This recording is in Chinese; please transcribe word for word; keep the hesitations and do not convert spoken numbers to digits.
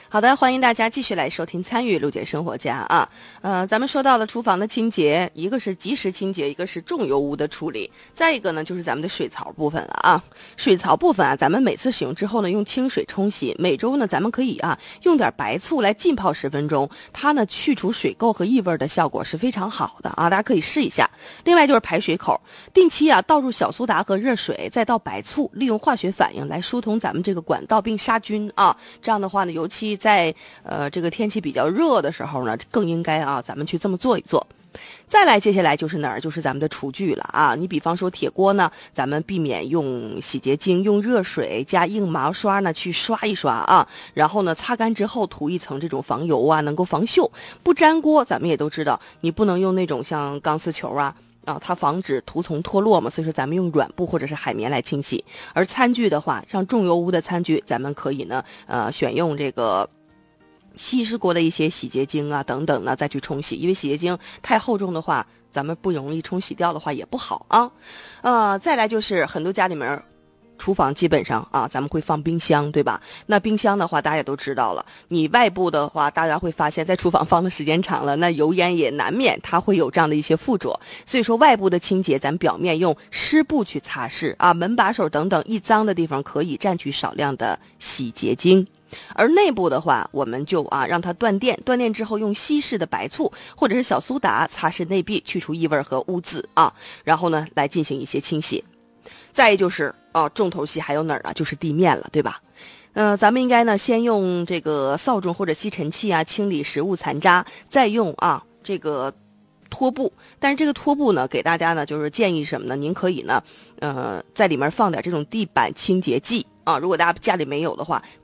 好的，欢迎大家继续来收听参与陆姐生活家啊。呃，咱们说到了厨房的清洁，一个是及时清洁，一个是重油污的处理，再一个呢就是咱们的水槽部分了啊。水槽部分啊，咱们每次使用之后呢，用清水冲洗，每周呢咱们可以啊用点白醋来浸泡十分钟，它呢去除水垢和异味的效果是非常好的啊，大家可以试一下。另外就是排水口，定期啊倒入小苏打和热水，再倒白醋，利用化学反应来疏通咱们这个管道并杀菌啊。这样的话呢，尤其在呃这个天气比较热的时候呢，更应该啊咱们去这么做一做。再来，接下来就是哪儿？就是咱们的厨具了啊！你比方说铁锅呢，咱们避免用洗洁精，用热水加硬毛刷呢去刷一刷啊，然后呢擦干之后涂一层这种防油啊，能够防锈。不粘锅，咱们也都知道，你不能用那种像钢丝球啊。啊，它防止涂层脱落嘛，所以说咱们用软布或者是海绵来清洗。而餐具的话，像重油污的餐具，咱们可以呢，呃，选用这个稀释过的一些洗洁精啊等等呢，再去冲洗。因为洗洁精太厚重的话，咱们不容易冲洗掉的话也不好啊。呃，再来就是很多家里面。厨房基本上啊，咱们会放冰箱，对吧？那冰箱的话，大家也都知道了。你外部的话，大家会发现，在厨房放的时间长了，那油烟也难免它会有这样的一些附着。所以说，外部的清洁，咱表面用湿布去擦拭啊，门把手等等易脏的地方可以蘸取少量的洗洁精。而内部的话，我们就啊让它断电，断电之后用稀释的白醋或者是小苏打擦拭内壁，去除异味和污渍啊，然后呢来进行一些清洗。再就是啊，重头戏还有哪儿啊？就是地面了，对吧？呃，咱们应该呢先用这个扫帚或者吸尘器啊清理食物残渣，再用啊这个拖布。但是这个拖布呢，给大家呢就是建议什么呢？您可以呢，呃，在里面放点这种地板清洁剂啊。如果大家家里没有的话，